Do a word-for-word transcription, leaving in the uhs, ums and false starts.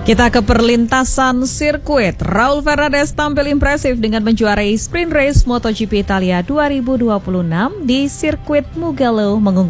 Kita ke perlintasan sirkuit. Raul Fernandez tampil impresif dengan menjuarai sprint race MotoGP Italia dua ribu dua puluh enam di sirkuit Mugello, mengunggulkan